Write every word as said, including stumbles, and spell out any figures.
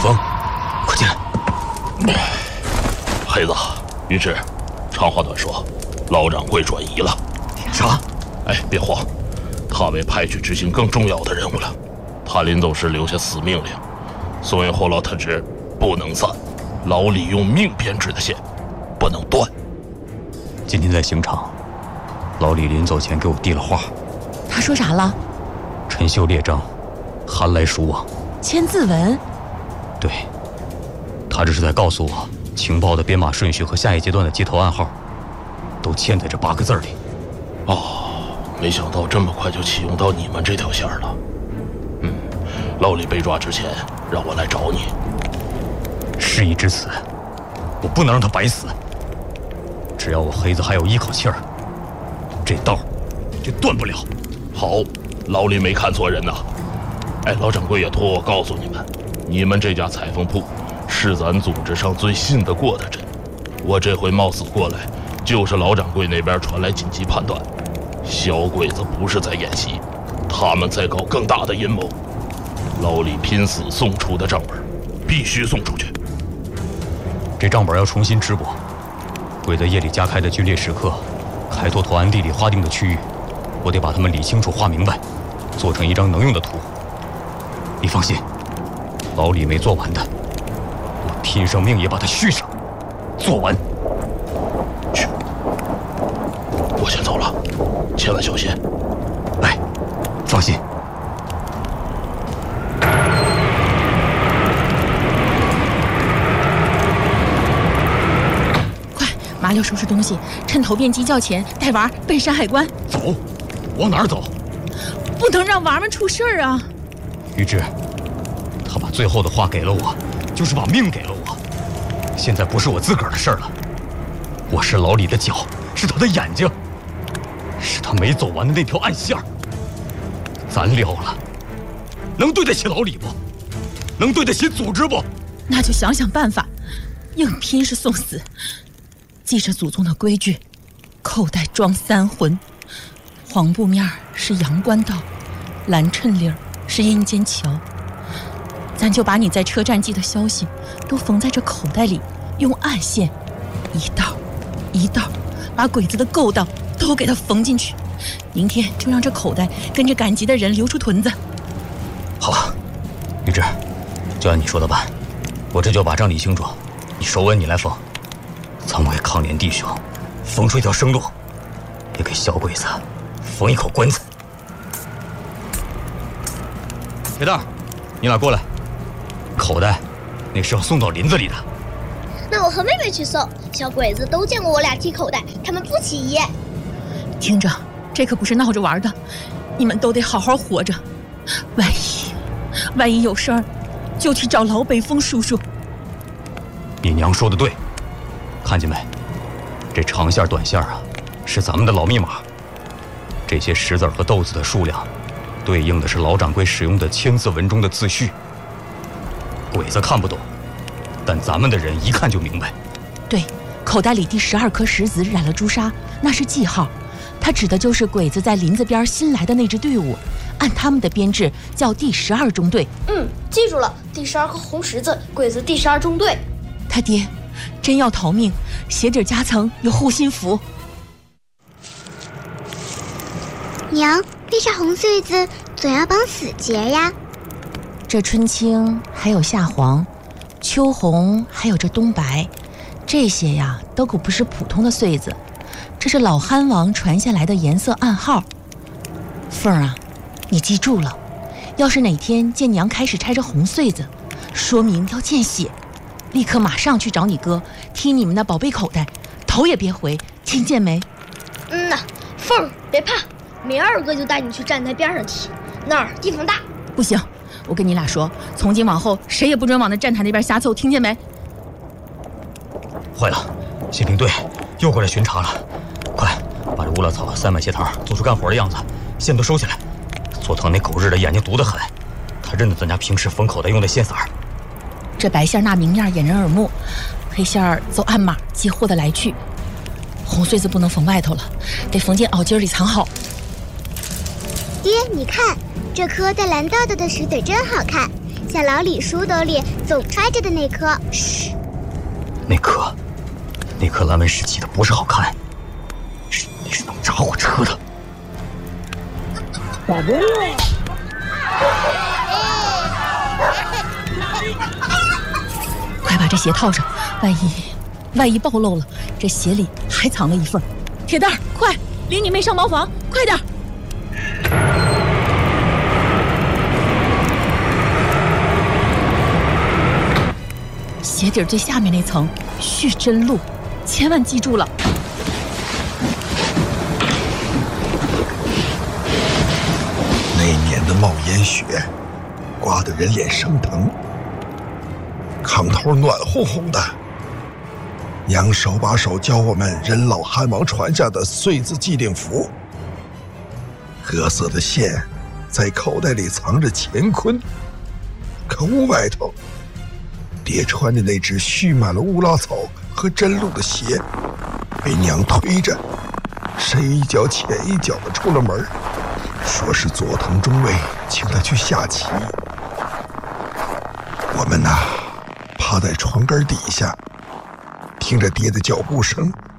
风，快进来。 黑子，于是，长话短说，老掌柜转移了。 啥？ 哎，别慌，他被派去执行更重要的任务了。他临走时留下死命令：所有后老特职不能散，老李用命编织的线不能断。 今天在刑场，老李临走前给我递了话。 他说啥了？ 陈秀列张，寒来暑往。 签字文？ 对，他这是在告诉我，情报的编码顺序和下一阶段的接头暗号，都嵌在这八个字里。 哦，没想到这么快就启用到你们这条线了。嗯，老李被抓之前，让我来找你。 事已至此，我不能让他白死。只要我黑子还有一口气儿，这道就断不了。 好，老李没看错人呐。哎，老掌柜也托我告诉你们，你们这家裁缝铺是咱组织上最信得过的人。我这回冒死过来，就是老掌柜那边传来紧急判断，小鬼子不是在演习，他们在搞更大的阴谋。老李拼死送出的账本，必须送出去。 这账本要重新织补，鬼子夜里加开的军烈时刻，开拓拓安地里划定的区域，我得把他们理清楚、画明白，做成一张能用的图。你放心，老李没做完的，我拼上命也把它续上，做完。 去，我先走了，千万小心。 来，放心。 快，麻溜收拾东西，趁头变鸡叫前带娃奔山海关。 走，往哪儿走？ 不能让娃们出事儿啊！ 于志，他把最后的话给了我，就是把命给了我。现在不是我自个儿的事儿了，我是老李的脚，是他的眼睛，是他没走完的那条暗线儿。咱撂了，能对得起老李不？能对得起组织不？ 那就想想办法，硬拼是送死。记着祖宗的规矩，口袋装三魂，黄布面是阳关道，蓝衬领是阴间桥。咱就把你在车站寄的消息都缝在这口袋里，用暗线一道一道把鬼子的勾当都给它缝进去。明天就让这口袋跟着赶集的人流出屯子。 好，于志，就按你说的办，我这就把账理清楚，你手稳，你来缝，咱们给抗联弟兄缝出一条生路，也给小鬼子缝一口棺材。铁蛋，你俩过来。口袋，那是要送到林子里的。 那我和妹妹去送。小鬼子都见过我俩提口袋，他们不起疑。 听着，这可不是闹着玩的，你们都得好好活着。万一，万一有事儿，就去找老北风叔叔。 你娘说的对，看见没？这长线短线啊，是咱们的老密码。这些石子和豆子的数量，对应的是老掌柜使用的千字文中的字序。鬼子看不懂，但咱们的人一看就明白。 对，口袋里第十二颗石子染了朱砂，那是记号，它指的就是鬼子在林子边新来的那支队伍，按他们的编制叫第十二中队。 嗯，记住了，第十二颗红十字，鬼子第十二中队。 他爹，真要逃命，鞋底夹层有护心符。 娘，为啥红穗子总要绑死结呀？ 这春青还有夏黄，秋红还有这冬白，这些呀都可不是普通的穗子，这是老憨王传下来的颜色暗号。凤儿啊，你记住了，要是哪天见娘开始拆这红穗子，说明要见血，立刻马上去找你哥踢你们的宝贝口袋，头也别回，听见没？ 嗯呐，凤儿别怕，明儿个就带你去站台边上踢，那儿地方大。 不行，我跟你俩说，从今往后谁也不准往那站台那边瞎凑，听见没？ 坏了，宪兵队又过来巡查了，快把这乌拉草塞满鞋膛，做出干活的样子，线都收起来。佐藤那狗日的眼睛毒得很，他认得咱家平时缝口袋用的线色儿。 这白线纳明面掩人耳目，黑线走暗码记货的来去。红穗子不能缝外头了，得缝进袄襟里藏好。 爹，你看这颗带蓝豆豆的石嘴真好看， 下老李书兜里总揣着的那颗。 嘘，那颗，那颗蓝纹石砌的不是好看，是是能炸火车的。 快把这鞋套上，万一万一暴露了，这鞋里还藏了一份。铁蛋儿，快，领你妹上茅房，快点！鞋底最下面那层续真露，千万记住了。 那年的冒烟雪，刮得人脸生疼。炕头暖烘烘的，娘手把手教我们人老汉王传下的岁字祭令符。褐色的线在口袋里藏着乾坤，可屋外头，爹穿的那只蓄满了乌拉草和真露的鞋，被娘推着，深一脚浅一脚的出了门，说是佐藤中尉请他去下棋。我们呐，趴在床根底下，听着爹的脚步声，